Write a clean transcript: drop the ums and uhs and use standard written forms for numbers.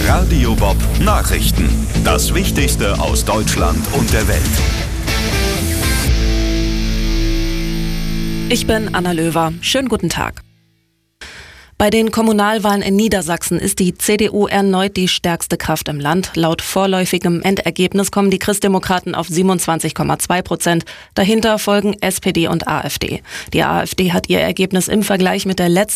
Radio Bob Nachrichten. Das Wichtigste aus Deutschland und der Welt. Ich bin Anna Löwer. Schönen guten Tag. Bei den Kommunalwahlen in Niedersachsen ist die CDU erneut die stärkste Kraft im Land. Laut vorläufigem Endergebnis kommen die Christdemokraten auf 27,2%. Dahinter folgen SPD und AfD. Die AfD hat ihr Ergebnis im Vergleich mit der letzten